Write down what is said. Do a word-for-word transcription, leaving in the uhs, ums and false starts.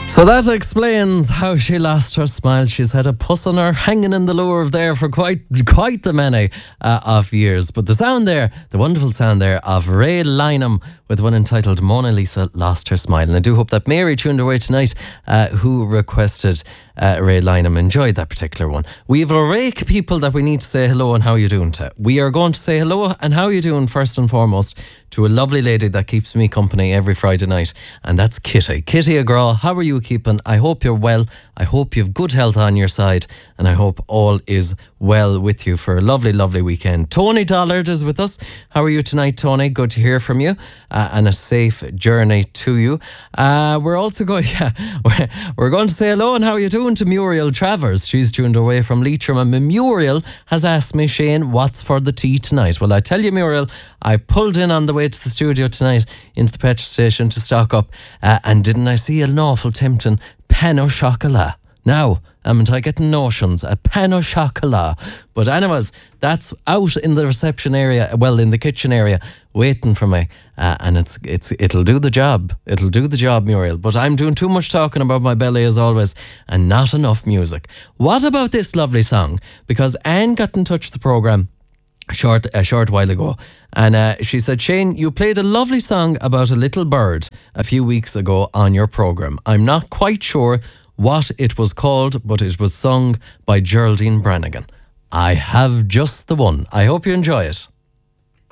So that explains how she lost her smile. She's had a puss on her hanging in the lower of there for quite quite the many uh, of years. But the sound there, the wonderful sound there of Ray Lynham with one entitled Mona Lisa Lost Her Smile. And I do hope that Mary tuned away tonight uh, who requested uh, Ray Lynham enjoyed that particular one. We have a rake of people that we need to say hello and how you doing to. We are going to say hello and how you doing first and foremost to a lovely lady that keeps me company every Friday night, and that's Kitty. Kitty Agraw, how are you keeping? I hope you're well. I hope you have good health on your side, and I hope all is well with you for a lovely, lovely weekend. Tony Dollard is with us. How are you tonight, Tony? Good to hear from you, uh, and a safe journey to you. Uh, we're also going, yeah, we're, we're going to say hello and how are you doing to Muriel Travers. She's tuned away from Leitrim, and Muriel has asked me, Shane, what's for the tea tonight? Well, I tell you, Muriel, I pulled in on the way to the studio tonight into the petrol station to stock up, uh, and didn't I see an awful tempting pain au chocolat? Now, am I getting notions? A pain au chocolat. But anyways, that's out in the reception area, well, in the kitchen area, waiting for me. Uh, and it's it's it'll do the job. It'll do the job, Muriel. But I'm doing too much talking about my belly as always, and not enough music. What about this lovely song? Because Anne got in touch with the programme a short, a short while ago. And uh, she said, Shane, you played a lovely song about a little bird a few weeks ago on your programme. I'm not quite sure what it was called, but it was sung by Geraldine Brannigan. I have just the one. I hope you enjoy it.